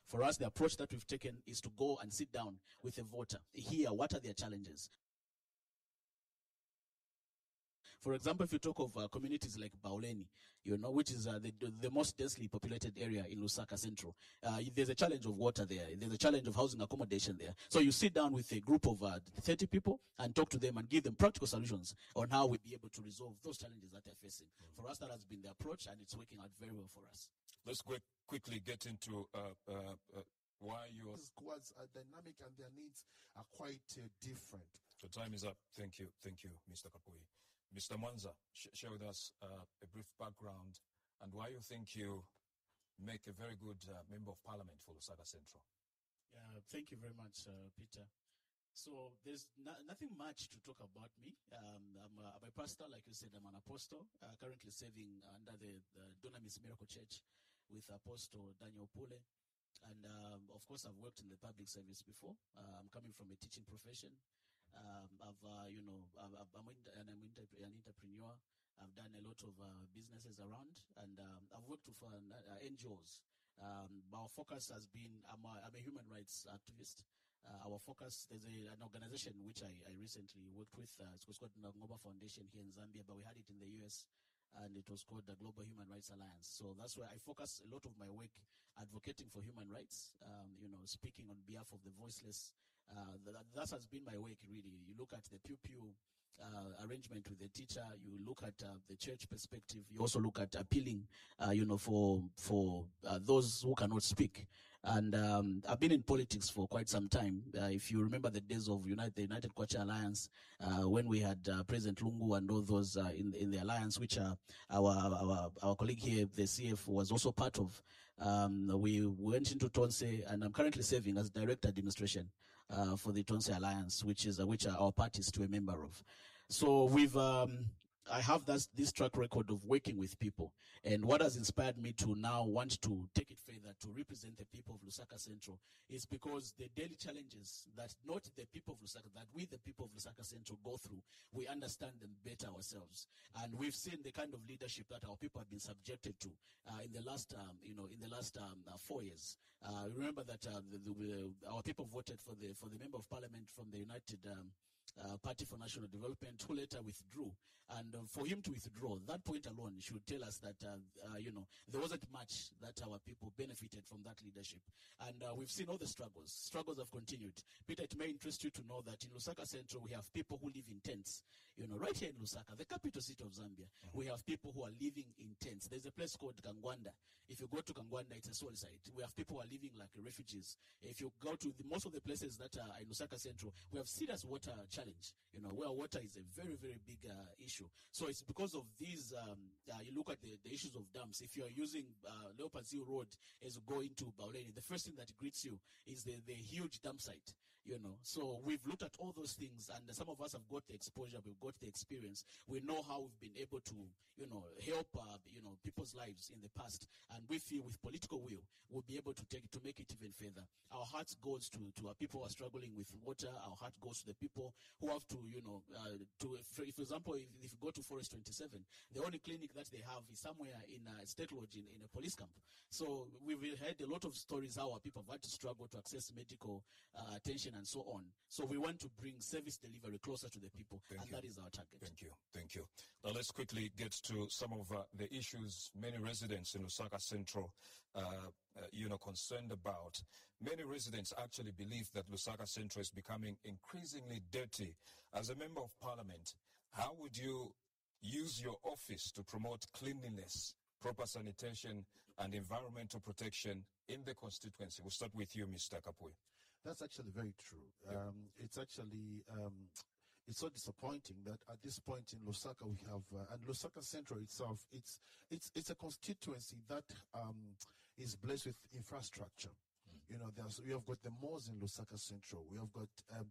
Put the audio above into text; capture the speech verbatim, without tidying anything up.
For us, the approach that we've taken is to go and sit down with a voter, hear what are their challenges. For example, if you talk of uh, communities like Bauleni, you know, which is uh, the, the most densely populated area in Lusaka Central, uh, there's a challenge of water there. There's a challenge of housing accommodation there. So you sit down with a group of uh, thirty people and talk to them and give them practical solutions on how we'll be able to resolve those challenges that they're facing. Mm-hmm. For us, that has been the approach, and it's working out very well for us. Let's quick, quickly get into uh, uh, uh, why your squads are dynamic and their needs are quite uh, different. The time is up. Thank you. Thank you, Mister Kapui. Mister Mwanza, sh share with us uh, a brief background and why you think you make a very good uh, member of parliament for Lusaka Central. Yeah, thank you very much, uh, Peter. So there's no, nothing much to talk about me. Um, I'm, a, I'm a pastor, like you said, I'm an apostle, uh, currently serving under the, the Dunamis Miracle Church with Apostle Daniel Pule. And um, of course, I've worked in the public service before. Uh, I'm coming from a teaching profession. Um, I've, uh, you know, I've, I'm, in, and I'm an entrepreneur. I've done a lot of uh, businesses around, and um, I've worked with uh, N G Os. Um, our focus has been, I'm a, I'm a human rights activist. Uh, our focus, there's a, an organization which I, I recently worked with. Uh, it's called the Ngoba Foundation here in Zambia, but we had it in the U S, and it was called the Global Human Rights Alliance. So that's where I focus a lot of my work advocating for human rights, um, you know, speaking on behalf of the voiceless. Uh, that, that has been my work, really. You look at the Pew Pew uh, arrangement with the teacher, you look at uh, the church perspective, you also look at appealing, uh, you know, for for uh, those who cannot speak. And um, I've been in politics for quite some time. Uh, if you remember the days of United, the United Kwacha Alliance, uh, when we had uh, President Lungu and all those uh, in, in the alliance, which uh, our, our our colleague here, the C F, was also part of. Um, we went into Tonse, and I'm currently serving as Director Administration uh, for the Tonse Alliance, which is uh, which our party is to a member of. So we've um, I have this, this track record of working with people. And what has inspired me to now want to take it further, to represent the people of Lusaka Central, is because the daily challenges that not the people of Lusaka, that we the people of Lusaka Central go through, we understand them better ourselves. And we've seen the kind of leadership that our people have been subjected to uh, in the last, um, you know, in the last um, uh, four years. Uh, remember that uh, the, the, our people voted for the for the member of parliament from the United um, Uh, Party for National Development, who later withdrew. And uh, for him to withdraw, that point alone should tell us that, uh, uh, you know, there wasn't much that our people benefited from that leadership. And uh, we've seen all the struggles. Struggles have continued. Peter, it may interest you to know that in Lusaka Central, we have people who live in tents. You know, right here in Lusaka, the capital city of Zambia, mm-hmm. we have people who are living in tents. There's a place called Kangwanda. If you go to Kangwanda, it's a soul site. We have people who are living like refugees. If you go to the, most of the places that are in Lusaka Central, we have serious water challenges. You know, where water is a very, very big uh, issue. So it's because of these, um, uh, you look at the, the issues of dams. If you're using uh, Leopards Hill Road as you go into Bauleni, the first thing that greets you is the, the huge dam site, you know. So we've looked at all those things, and some of us have got the exposure, we've got the experience. We know how we've been able to, you know, help, uh, you know, people's lives in the past. And we feel with political will, we'll be able to take it, to make it even further. Our heart goes to, to our people who are struggling with water. Our heart goes to the people who have to, you know, uh, to, for, for example, if, if you go to Forest twenty-seven, the only clinic that they have is somewhere in a state lodge in, in a police camp. So we've heard a lot of stories how our people have had to struggle to access medical uh, attention and so on. So we want to bring service delivery closer to the people, Thank and you. That is our target. Thank you. Thank you. Now let's quickly get to some of uh, the issues many residents in Lusaka Central uh, Uh, you know, concerned about. Many residents actually believe that Lusaka Central is becoming increasingly dirty. As a member of parliament, how would you use your office to promote cleanliness, proper sanitation, and environmental protection in the constituency? We'll start with you, Mister Kapui. That's actually very true. Yeah. Um, it's actually... Um, It's so disappointing that at this point in Lusaka we have, uh, and Lusaka Central itself, it's it's it's a constituency that um, is blessed with infrastructure. Mm. You know, there's, we have got the malls in Lusaka Central. We have got um,